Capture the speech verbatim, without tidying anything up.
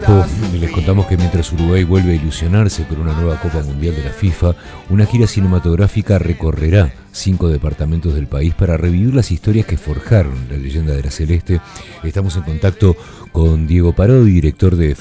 tiempo les contamos que mientras Uruguay vuelve a ilusionarse por una nueva Copa Mundial de la FIFA, una gira cinematográfica recorrerá cinco departamentos del país para revivir las historias que forjaron la leyenda de la Celeste. Estamos en contacto con Diego Parodi, director de